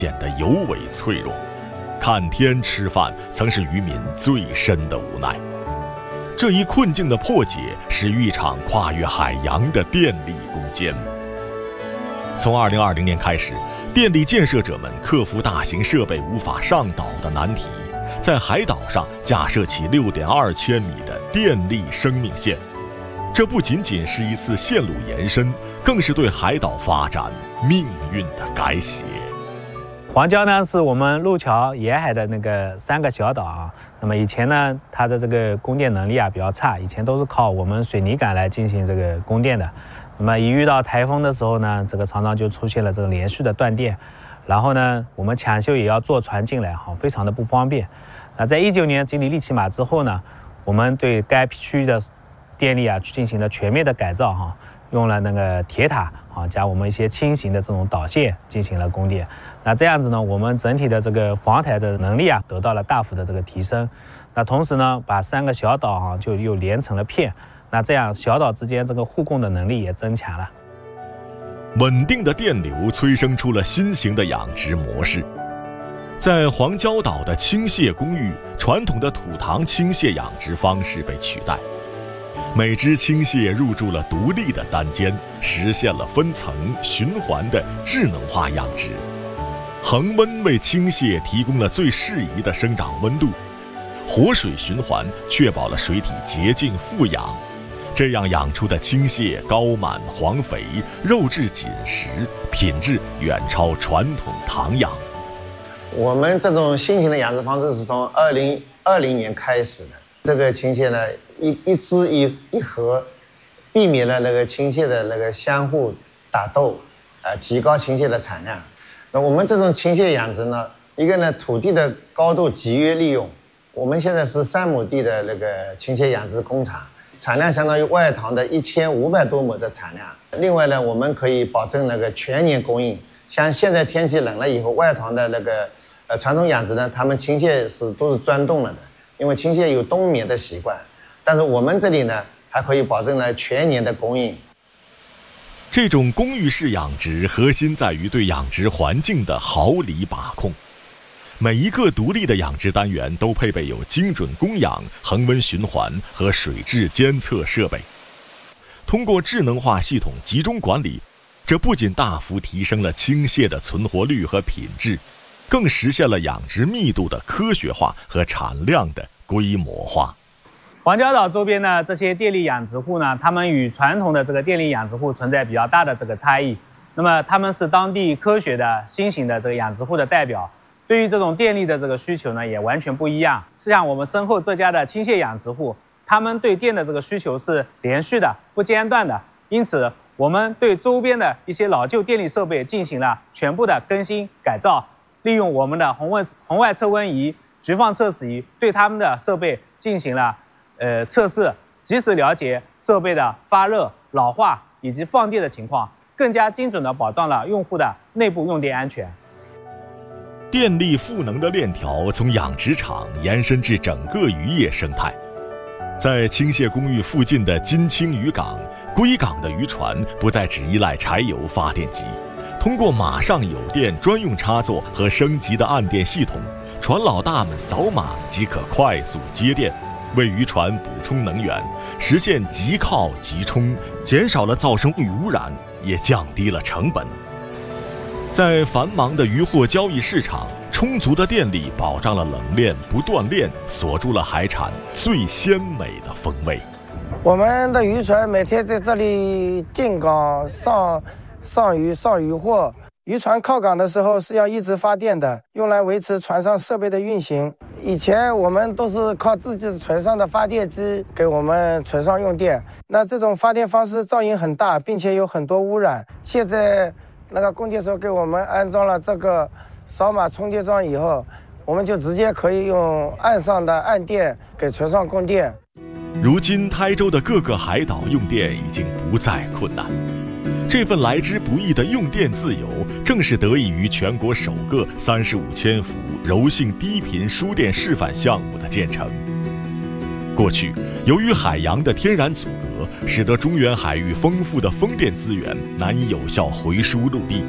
显得尤为脆弱。看天吃饭曾是渔民最深的无奈。这一困境的破解，始于一场跨越海洋的电力攻坚。从2020年开始，电力建设者们克服大型设备无法上岛的难题，在海岛上架设起6.2千米的电力生命线。这不仅仅是一次线路延伸，更是对海岛发展命运的改写。 黄礁呢，是我们路桥沿海的那个3个小岛啊。那么以前呢，它的这个供电能力比较差，以前都是靠我们水泥杆来进行这个供电的。那么一遇到台风的时候呢，这个常常就出现了这个连续的断电，然后呢，我们抢修也要坐船进来，非常的不方便。那在19年经历利奇马之后呢，我们对该区域的电力去进行了全面的改造用了那个铁塔加我们一些轻型的这种导线进行了供电。那这样子呢，我们整体的这个防台的能力得到了大幅的这个提升。那同时呢，把3个小岛就又连成了片。那这样小岛之间这个互供的能力也增强了。 稳定的电流催生出了新型的养殖模式。在黄礁岛的青蟹公寓，传统的土塘青蟹养殖方式被取代。每只青蟹入住了独立的单间，实现了分层循环的智能化养殖。恒温为青蟹提供了最适宜的生长温度，活水循环确保了水体洁净富养。这样养出的青蟹高满黄肥，肉质紧实，品质远超传统塘养。 我们这种新型的养殖方式是从2020年开始的。这个青蟹呢，一只一盒，避免了那个青蟹的那个相互打斗，提高青蟹的产量。那我们这种青蟹养殖呢，一个呢土地的高度集约利用，我们现在是3亩地的那个青蟹养殖工厂，产量相当于外塘的1500多亩的产量。另外呢，我们可以保证那个全年供应。像现在天气冷了以后，外塘的那个传统养殖呢，他们青蟹都是钻洞了的，因为青蟹有冬眠的习惯。但是我们这里呢，还可以保证了全年的供应。 这种公寓式养殖核心在于对养殖环境的毫厘把控。每一个独立的养殖单元都配备有精准供氧、恒温循环和水质监测设备。通过智能化系统集中管理，这不仅大幅提升了青蟹的存活率和品质，更实现了养殖密度的科学化和产量的规模化。 黄礁岛周边呢，这些电力养殖户呢，他们与传统的这个电力养殖户存在比较大的这个差异。那么他们是当地科学的新型的这个养殖户的代表，对于这种电力的这个需求呢，也完全不一样。像我们身后这家的青蟹养殖户，他们对电的这个需求是连续的、不间断的，因此我们对周边的一些老旧电力设备进行了全部的更新改造，利用我们的红外测温仪、局放测试仪对他们的设备进行了测试，及时了解设备的发热、老化以及放电的情况，更加精准地保障了用户的内部用电安全。 电力赋能的链条从养殖场延伸至整个渔业生态。在青蟹公寓附近的金青渔港，归港的渔船不再只依赖柴油发电机，通过马上有电专用插座和升级的岸电系统，船老大们扫码即可快速接电，为渔船补充能源，实现即靠即充，减少了噪声与污染，也降低了成本。在繁忙的渔获交易市场，充足的电力保障了冷链不断链，锁住了海产最鲜美的风味。 我们的渔船每天在这里进港上渔货。渔船靠港的时候是要一直发电的，用来维持船上设备的运行。以前我们都是靠自己的船上的发电机给我们船上用电，那这种发电方式噪音很大，并且有很多污染。现在那个供电所给我们安装了这个扫码充电桩以后，我们就直接可以用岸上的岸电给船上供电。 如今台州的各个海岛用电已经不再困难，这份来之不易的用电自由，正是得益于全国首个35千伏柔性低频输电示范项目的建成。过去，由于海洋的天然阻隔，使得中原海域丰富的风电资源难以有效回输陆地，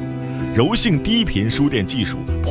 柔性低频输电技术